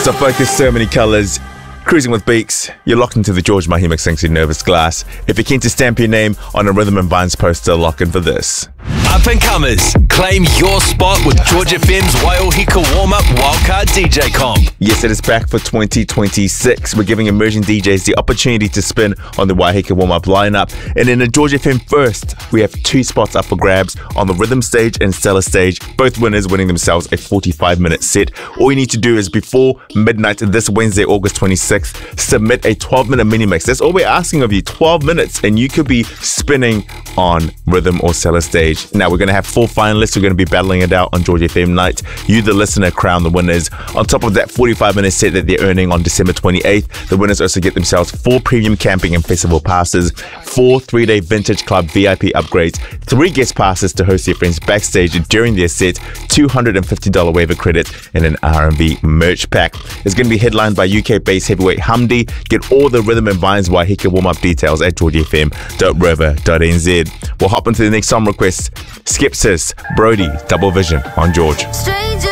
So focus, so many colours. Cruising with Beaks, you're locked into the George Mahima Sings Nervous Glass. If you're keen to stamp your name on a Rhythm and Vines poster, lock in for this. Up and comers, claim your spot with George FM's Waiōhika Warm-Up Wildcard DJ Comp. Yes, it is back for 2026. We're giving emerging DJs the opportunity to spin on the Waiōhika Warm-Up lineup. And in the George FM first, we have 2 spots up for grabs on the Rhythm stage and Stellar stage. Both winners winning themselves a 45-minute set. All you need to do is before midnight this Wednesday, August 26th, submit a 12-minute mini mix. That's all we're asking of you, 12 minutes, and you could be spinning on Rhythm or Stellar stage. Now, we're going to have 4 finalists. We're going to be battling it out on George FM night. You, the listener, crown the winners. On top of that 45-minute set that they're earning on December 28th, the winners also get themselves 4 premium camping and festival passes, 4 3-day Vintage Club VIP upgrades, 3 guest passes to host their friends backstage during their set, $250 waiver credits, and an R&B merch pack. It's going to be headlined by UK-based heavyweight Hamdi. Get all the Rhythm and Vines Waiōhika warm-up details at georgefm.river.nz. We'll hop into the next song request. Skepsis, Brody, Double Vision on George.